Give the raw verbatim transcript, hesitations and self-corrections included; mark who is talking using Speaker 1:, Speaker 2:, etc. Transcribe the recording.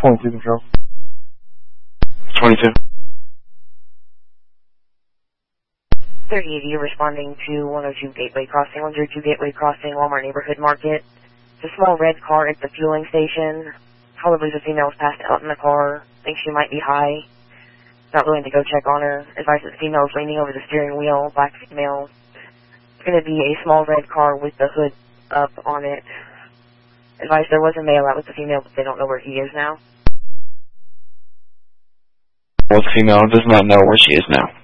Speaker 1: twenty-two control.
Speaker 2: twenty-two.
Speaker 3: thirty eighty, responding to one oh two Gateway Crossing, one oh two Gateway Crossing, Walmart Neighborhood Market. It's a small red car at the fueling station. Probably the female was passed out in the car. Thinks she might be high. Not willing to go check on her. Advice that the female is leaning over the steering wheel, black female. It's going to be a small red car with the hood up on it. Advice there was a male out with the female, but they don't know where he is now.
Speaker 2: Well, the female does not know where she is now.